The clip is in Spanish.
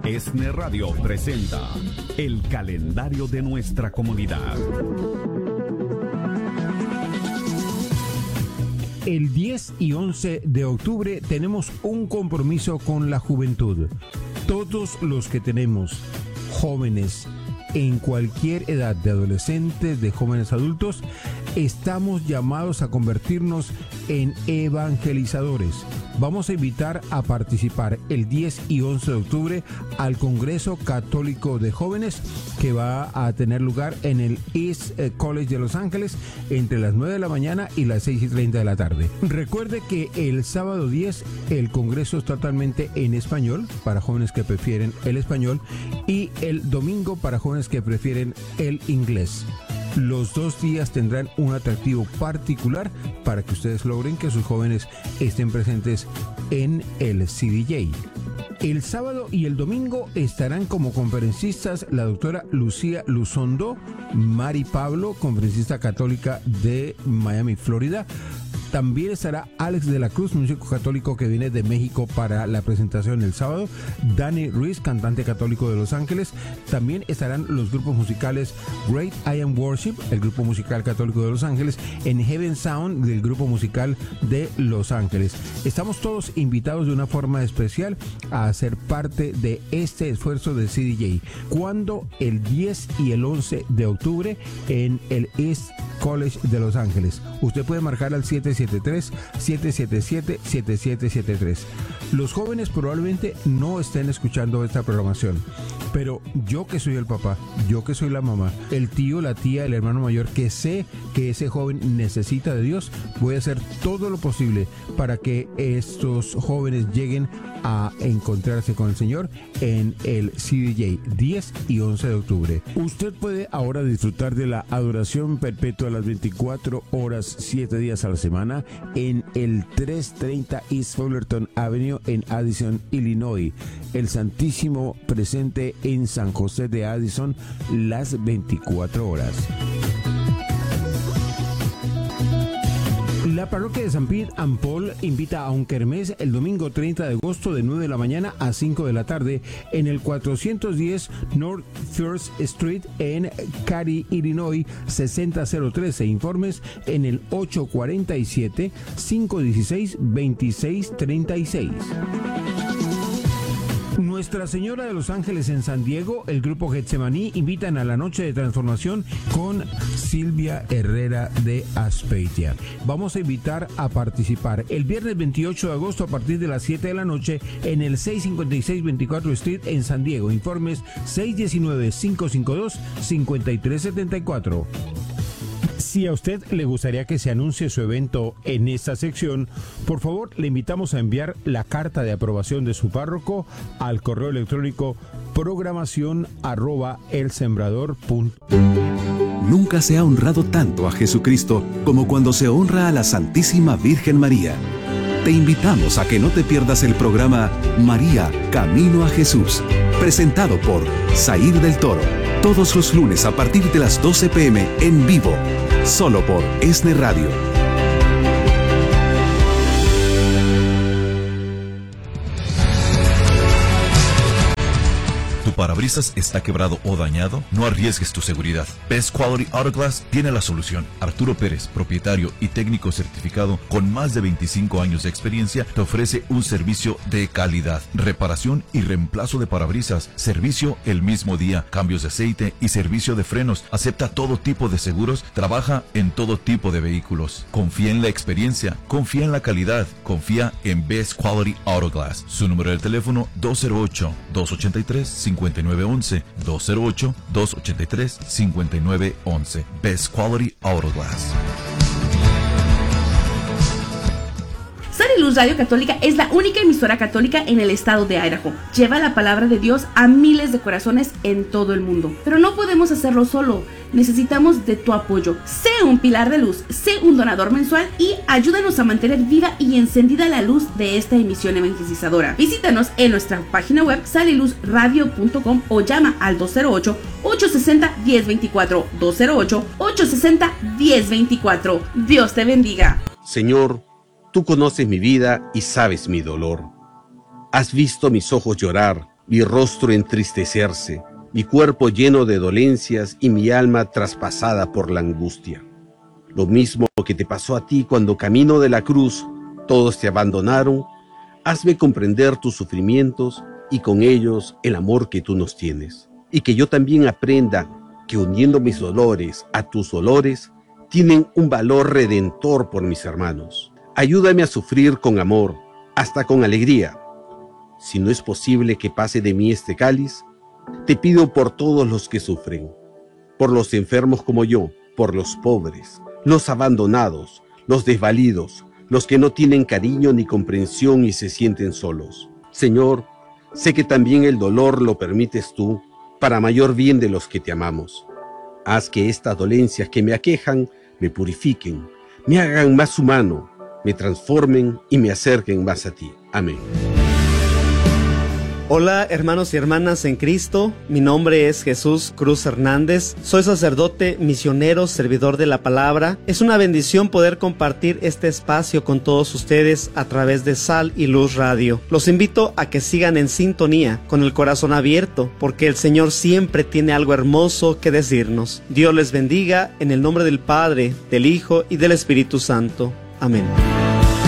ESNE Radio presenta el calendario de nuestra comunidad. El 10 y 11 de octubre tenemos un compromiso con la juventud. Todos los que tenemos jóvenes en cualquier edad, de adolescentes, de jóvenes adultos, estamos llamados a convertirnos en evangelizadores. Vamos a invitar a participar el 10 y 11 de octubre al Congreso Católico de Jóvenes, que va a tener lugar en el East College de Los Ángeles entre las 9 de la mañana y las 6:30 de la tarde. Recuerde que el sábado 10 el Congreso es totalmente en español, para jóvenes que prefieren el español, y el domingo para jóvenes que prefieren el inglés. Los dos días tendrán un atractivo particular para que ustedes logren que sus jóvenes estén presentes en el CDJ. El sábado y el domingo estarán como conferencistas la doctora Lucía Luzondo, Mari Pablo, conferencista católica de Miami, Florida. También estará Alex de la Cruz, músico católico que viene de México para la presentación el sábado. Danny Ruiz, cantante católico de Los Ángeles. También estarán los grupos musicales Great I Am Worship, el grupo musical católico de Los Ángeles, en Heaven Sound, del grupo musical de Los Ángeles. Estamos todos invitados de una forma especial a ser parte de este esfuerzo de CDJ. Cuando el 10 y el 11 de octubre en el East College de Los Ángeles. Usted puede marcar al 773-777-7773. Los jóvenes probablemente no estén escuchando esta programación, pero yo que soy el papá, yo que soy la mamá, el tío, la tía, el hermano mayor, que sé que ese joven necesita de Dios, voy a hacer todo lo posible para que estos jóvenes lleguen a encontrarse con el Señor en el CDJ 10 y 11 de octubre. Usted puede ahora disfrutar de la adoración perpetua a las 24 horas, 7 días a la semana en el 330 East Fullerton Avenue en Addison, Illinois. El Santísimo presente en San José de Addison las 24 horas. La parroquia de San Pete and Paul invita a un kermés el domingo 30 de agosto de 9 de la mañana a 5 de la tarde en el 410 North First Street en Cary, Illinois 60013. Informes en el 847-516-2636. Nuestra Señora de los Ángeles en San Diego, el grupo Getsemaní invitan a la noche de transformación con Silvia Herrera de Aspeitia. Vamos a invitar a participar el viernes 28 de agosto a partir de las 7 de la noche en el 656 24 Street en San Diego. Informes 619-552-5374. Si a usted le gustaría que se anuncie su evento en esta sección, por favor le invitamos a enviar la carta de aprobación de su párroco al correo electrónico programación@elsembrador.com. Nunca se ha honrado tanto a Jesucristo como cuando se honra a la Santísima Virgen María. Te invitamos a que no te pierdas el programa María, Camino a Jesús, presentado por Zair del Toro, todos los lunes a partir de las 12 p.m. en vivo, solo por ESNE Radio. ¿Tu parabrisas está quebrado o dañado? No arriesgues tu seguridad. Best Quality Auto Glass tiene la solución. Arturo Pérez, propietario y técnico certificado con más de 25 años de experiencia, te ofrece un servicio de calidad. Reparación y reemplazo de parabrisas. Servicio el mismo día. Cambios de aceite y servicio de frenos. Acepta todo tipo de seguros. Trabaja en todo tipo de vehículos. Confía en la experiencia. Confía en la calidad. Confía en Best Quality Auto Glass. Su número de teléfono 208-283-5911. 208-283-5911. Best Quality Auto Glass. Sal y Luz Radio Católica es la única emisora católica en el estado de Idaho. Lleva la palabra de Dios a miles de corazones en todo el mundo. Pero no podemos hacerlo solo. Necesitamos de tu apoyo. Sé un pilar de luz, sé un donador mensual y ayúdanos a mantener viva y encendida la luz de esta emisión evangelizadora. Visítanos en nuestra página web saliluzradio.com o llama al 208-860-1024. 208-860-1024. Dios te bendiga. Señor, tú conoces mi vida y sabes mi dolor. Has visto mis ojos llorar mi rostro entristecerse, mi cuerpo lleno de dolencias y mi alma traspasada por la angustia. Lo mismo que te pasó a ti cuando camino de la cruz todos te abandonaron, hazme comprender tus sufrimientos y con ellos el amor que tú nos tienes. Y que yo también aprenda que uniendo mis dolores a tus dolores, tienen un valor redentor por mis hermanos. Ayúdame a sufrir con amor, hasta con alegría. Si no es posible que pase de mí este cáliz, te pido por todos los que sufren, por los enfermos como yo, por los pobres, los abandonados, los desvalidos, los que no tienen cariño ni comprensión y se sienten solos. Señor, sé que también el dolor lo permites tú, para mayor bien de los que te amamos. Haz que estas dolencias que me aquejan me purifiquen, me hagan más humano, me transformen y me acerquen más a ti. Amén. Hola hermanos y hermanas en Cristo, mi nombre es Jesús Cruz Hernández, soy sacerdote, misionero, servidor de la palabra. Es una bendición poder compartir este espacio con todos ustedes a través de Sal y Luz Radio. Los invito a que sigan en sintonía, con el corazón abierto, porque el Señor siempre tiene algo hermoso que decirnos. Dios les bendiga en el nombre del Padre, del Hijo y del Espíritu Santo. Amén.